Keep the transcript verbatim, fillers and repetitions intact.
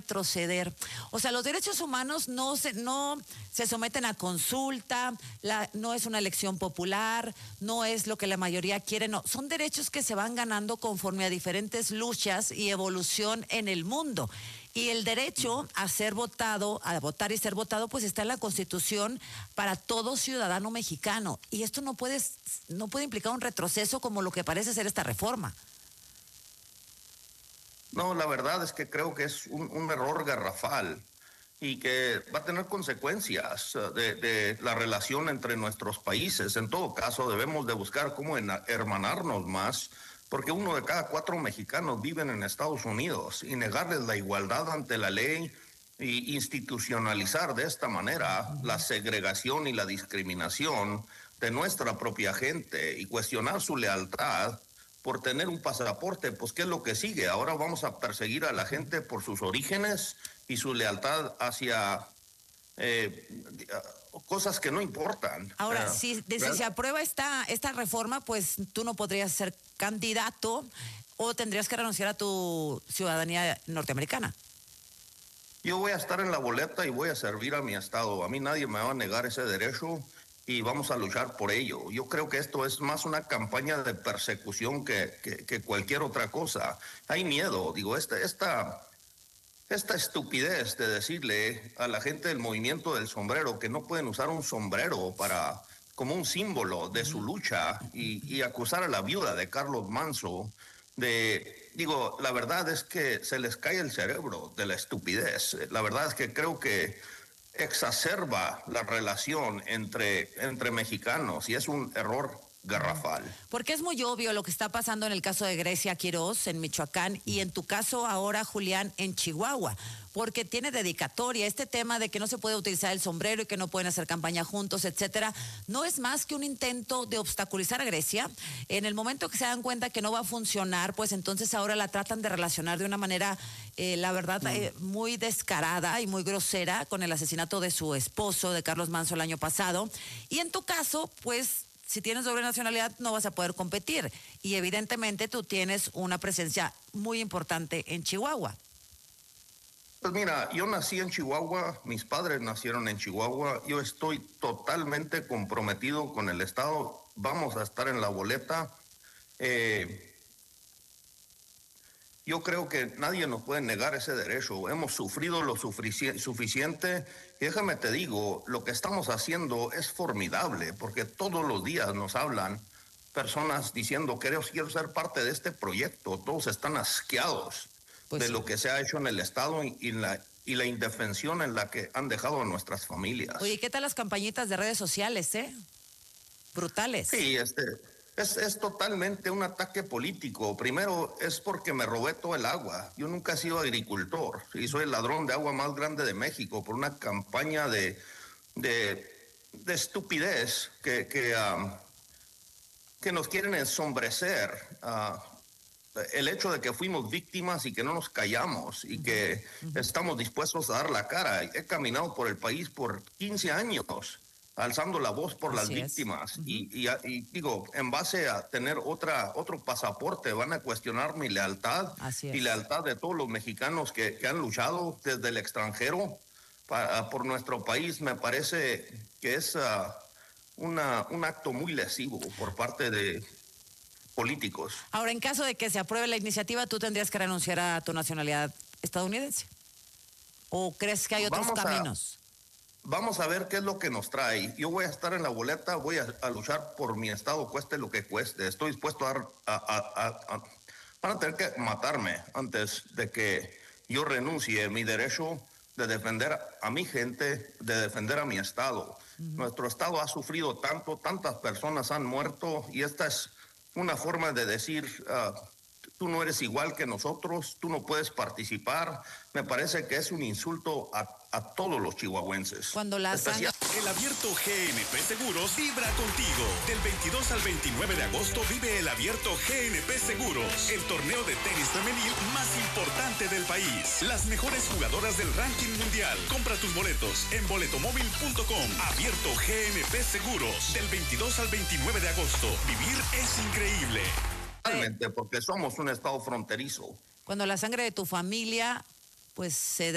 retroceder. O sea, los derechos humanos no se, no se someten a consulta, la, no es una elección popular, no es lo que la mayoría quiere, no. Son derechos que se van ganando conforme a diferentes luchas y evolución en el mundo. Y el derecho a ser votado, a votar y ser votado, pues está en la Constitución para todo ciudadano mexicano. Y esto no puede, no puede implicar un retroceso como lo que parece ser esta reforma. No, la verdad es que creo que es un, un error garrafal y que va a tener consecuencias de, de la relación entre nuestros países. En todo caso, debemos de buscar cómo hermanarnos más, porque uno de cada cuatro mexicanos viven en Estados Unidos, y negarles la igualdad ante la ley y institucionalizar de esta manera la segregación y la discriminación de nuestra propia gente y cuestionar su lealtad por tener un pasaporte, pues ¿qué es lo que sigue? Ahora vamos a perseguir a la gente por sus orígenes y su lealtad hacia eh, cosas que no importan. Ahora, eh, si, de, si se aprueba esta, esta reforma, pues tú no podrías ser candidato o tendrías que renunciar a tu ciudadanía norteamericana. Yo voy a estar en la boleta y voy a servir a mi estado. A mí nadie me va a negar ese derecho y vamos a luchar por ello. Yo creo que esto es más una campaña de persecución que, que, que cualquier otra cosa. Hay miedo, digo, esta, esta, esta estupidez de decirle a la gente del movimiento del sombrero que no pueden usar un sombrero para, como un símbolo de su lucha y, y acusar a la viuda de Carlos Manzo de, digo, la verdad es que se les cae el cerebro de la estupidez. La verdad es que creo que exacerba la relación entre, entre mexicanos y es un error garrafal. Porque es muy obvio lo que está pasando en el caso de Grecia Quiroz en Michoacán y en tu caso ahora, Julián, en Chihuahua, porque tiene dedicatoria. Este tema de que no se puede utilizar el sombrero y que no pueden hacer campaña juntos, etcétera, no es más que un intento de obstaculizar a Grecia. En el momento que se dan cuenta que no va a funcionar, pues entonces ahora la tratan de relacionar de una manera, eh, la verdad, mm. eh, muy descarada y muy grosera con el asesinato de su esposo, de Carlos Manzo, el año pasado. Y en tu caso, pues, si tienes doble nacionalidad no vas a poder competir y evidentemente tú tienes una presencia muy importante en Chihuahua. Pues mira, yo nací en Chihuahua, mis padres nacieron en Chihuahua, yo estoy totalmente comprometido con el estado, vamos a estar en la boleta. Eh, Yo creo que nadie nos puede negar ese derecho. Hemos sufrido lo sufici- suficiente. Y déjame te digo, lo que estamos haciendo es formidable, porque todos los días nos hablan personas diciendo, quiero, quiero ser parte de este proyecto. Todos están asqueados pues de sí. lo que se ha hecho en el Estado y, y, la, y la indefensión en la que han dejado a nuestras familias. Oye, ¿qué tal las campañitas de redes sociales, eh? Brutales. Sí, este... Es, es totalmente un ataque político. Primero, es porque me robé todo el agua. Yo nunca he sido agricultor y soy el ladrón de agua más grande de México por una campaña de, de, de estupidez que, que, um, que nos quieren ensombrecer. Uh, el hecho de que fuimos víctimas y que no nos callamos y que uh-huh. estamos dispuestos a dar la cara. He caminado por el país por quince años. Alzando la voz por Así las víctimas. Uh-huh. y, y, y digo, en base a tener otra otro pasaporte, van a cuestionar mi lealtad y lealtad de todos los mexicanos que, que han luchado desde el extranjero para, por nuestro país. Me parece que es uh, una, un acto muy lesivo por parte de políticos. Ahora, en caso de que se apruebe la iniciativa, ¿tú tendrías que renunciar a tu nacionalidad estadounidense? ¿O crees que hay otros Vamos caminos? A... Vamos a ver qué es lo que nos trae. Yo voy a estar en la boleta, voy a, a luchar por mi estado, cueste lo que cueste. Estoy dispuesto a dar... A, a, a, a, van a tener que matarme antes de que yo renuncie mi derecho de defender a mi gente, de defender a mi estado. Uh-huh. Nuestro estado ha sufrido tanto, tantas personas han muerto y esta es una forma de decir... Uh, tú no eres igual que nosotros, tú no puedes participar. Me parece que es un insulto a, a todos los chihuahuenses. Cuando la Especial... El Abierto G N P Seguros vibra contigo. Del veintidós al veintinueve de agosto vive el Abierto G N P Seguros, el torneo de tenis femenil más importante del país. Las mejores jugadoras del ranking mundial. Compra tus boletos en boletomóvil punto com. Abierto G N P Seguros, del veintidós al veintinueve de agosto. Vivir es increíble. Realmente, porque somos un estado fronterizo. Cuando la sangre de tu familia, pues se